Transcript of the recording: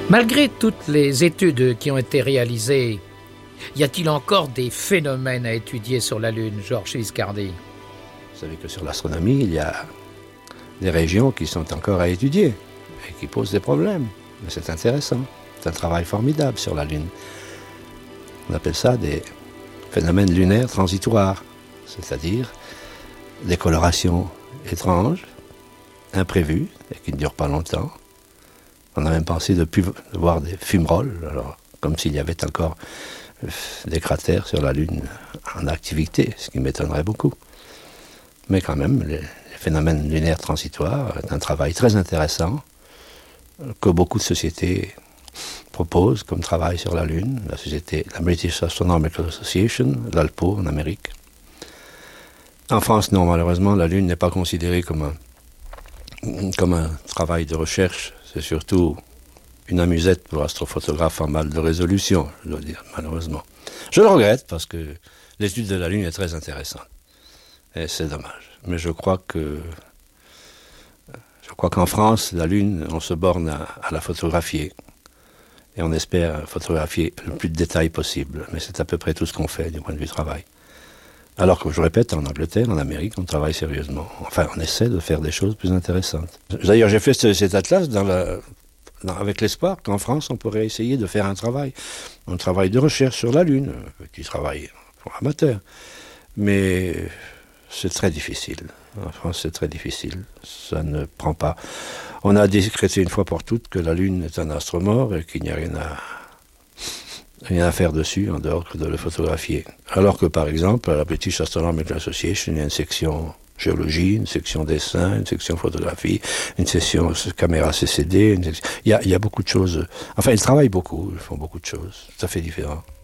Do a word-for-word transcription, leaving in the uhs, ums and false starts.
Malgré toutes les études qui ont été réalisées, y a-t-il encore des phénomènes à étudier sur la Lune, Georges Viscardi? Vous savez que sur l'astronomie, il y a des régions qui sont encore à étudier et qui posent des problèmes. Mais c'est intéressant. C'est un travail formidable sur la Lune. On appelle ça des phénomènes lunaires transitoires, c'est-à-dire des colorations étranges, imprévues et qui ne durent pas longtemps. On a même pensé de, pu- de voir des fumerolles, alors, comme s'il y avait encore des cratères sur la Lune en activité, ce qui m'étonnerait beaucoup. Mais quand même, les, les phénomènes lunaires transitoires est un travail très intéressant que beaucoup de sociétés proposent comme travail sur la Lune. La société, la British Astronomical Association, l'A L P O en Amérique. En France, non, malheureusement, la Lune n'est pas considérée comme un, comme un travail de recherche. C'est surtout une amusette pour astrophotographes en mal de résolution, je dois dire, malheureusement. Je le regrette parce que l'étude de la Lune est très intéressante. Et c'est dommage. Mais je crois que je crois qu'en France, la Lune, on se borne à, à la photographier. Et on espère photographier le plus de détails possible. Mais c'est à peu près tout ce qu'on fait du point de vue travail. Alors que, je répète, en Angleterre, en Amérique, on travaille sérieusement. Enfin, on essaie de faire des choses plus intéressantes. D'ailleurs, j'ai fait ce, cet atlas dans la, dans, avec l'espoir qu'en France, on pourrait essayer de faire un travail. Un travail de recherche sur la Lune, un petit travail pour amateurs. Mais c'est très difficile. En France, c'est très difficile. Ça ne prend pas. On a décrété une fois pour toutes que la Lune est un astre mort et qu'il n'y a rien à... rien à faire dessus en dehors que de le photographier. Alors que par exemple, à la British Astronomical Association, il y a une section géologie, une section dessin, une section photographie, une section caméra C C D, une section... Il, y a, il y a beaucoup de choses. Enfin, ils travaillent beaucoup, ils font beaucoup de choses, tout à fait différentes.